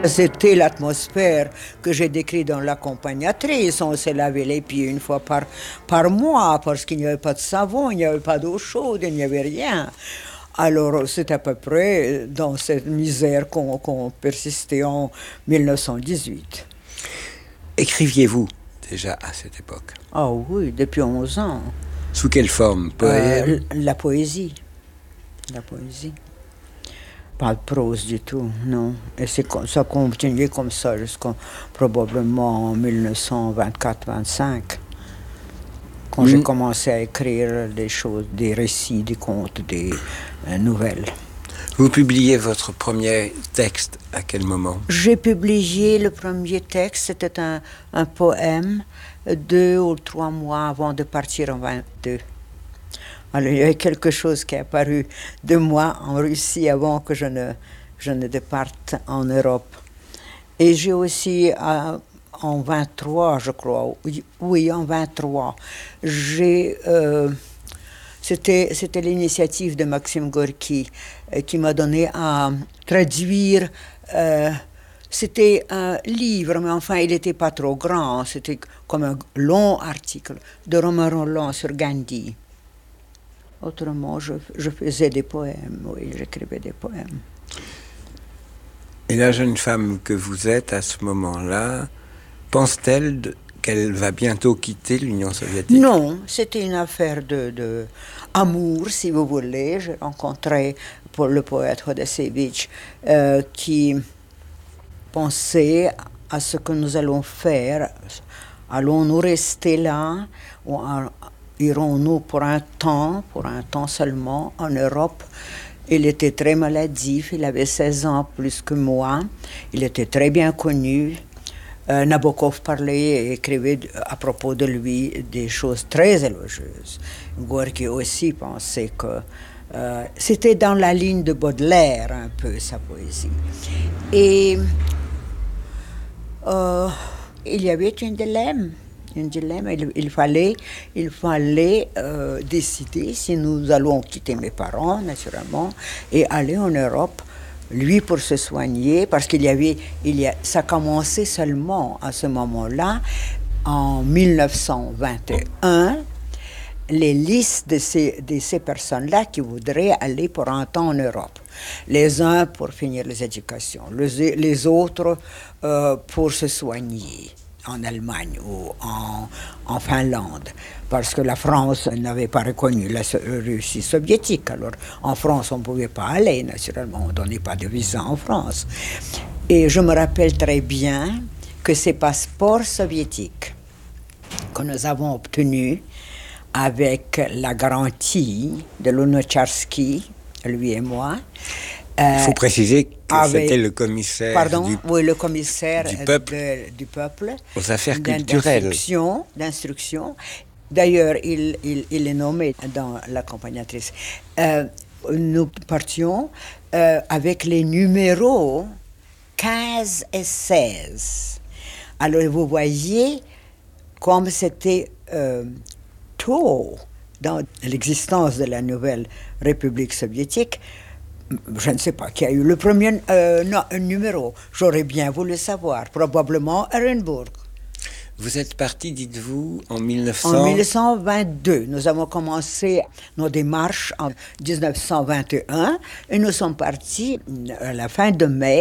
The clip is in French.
C'était l'atmosphère que j'ai décrite dans l'accompagnatrice. On s'est lavé les pieds une fois par mois parce qu'il n'y avait pas de savon, il n'y avait pas d'eau chaude, il n'y avait rien. Alors c'est à peu près dans cette misère qu'on persistait en 1918. Écriviez-vous déjà à cette époque? Ah oui, depuis 11 ans. Sous quelle forme? Poème? La poésie. La poésie. Pas de prose du tout, non. Et ça a continué comme ça jusqu'en probablement en 1924-25, quand j'ai commencé à écrire des choses, des récits, des contes, des nouvelles. Vous publiez votre premier texte à quel moment? J'ai publié le premier texte, c'était un poème 2 ou 3 mois avant de partir en 22. Alors, il y avait quelque chose qui est apparu de moi en Russie avant que je ne départe en Europe. Et j'ai aussi, en 23, je crois, oui, en 23, c'était l'initiative de Maxime Gorky qui m'a donné à traduire. C'était un livre, mais enfin, il n'était pas trop grand. C'était comme un long article de Romain Rolland sur Gandhi. Autrement, je faisais des poèmes, oui, j'écrivais des poèmes. Et la jeune femme que vous êtes à ce moment-là, pense-t-elle qu'elle va bientôt quitter l'Union soviétique? Non, c'était une affaire de amour, si vous voulez. J'ai rencontré pour le poète Hodasevich qui pensait à ce que nous allons faire. Allons-nous rester là ou irons-nous pour un temps seulement, en Europe? Il était très maladif, il avait 16 ans plus que moi, il était très bien connu. Nabokov parlait et écrivait à propos de lui des choses très élogieuses. Gorky aussi pensait que c'était dans la ligne de Baudelaire un peu sa poésie. Et il y avait un dilemme. Il fallait décider si nous allons quitter mes parents, naturellement, et aller en Europe, lui pour se soigner, parce ça commençait seulement à ce moment-là, en 1921, les listes de ces personnes-là qui voudraient aller pour un temps en Europe. Les uns pour finir les éducations, les autres pour se soigner en Allemagne ou en Finlande, parce que la France n'avait pas reconnu la Russie soviétique. Alors, en France, on ne pouvait pas aller, naturellement, on ne donnait pas de visa en France. Et je me rappelle très bien que ces passeports soviétiques que nous avons obtenus avec la garantie de Lunacharsky, lui et moi. Il faut préciser que c'était le commissaire le commissaire du peuple aux affaires culturelles. D'instruction. D'ailleurs, il est nommé dans l'accompagnatrice. Nous partions avec les numéros 15 et 16. Alors, vous voyez comme c'était tôt dans l'existence de la nouvelle République soviétique. Je ne sais pas qui a eu le premier numéro. J'aurais bien voulu savoir. Probablement Ehrenburg. Vous êtes parti, dites-vous, en 1922. Nous avons commencé nos démarches en 1921 et nous sommes partis à la fin de mai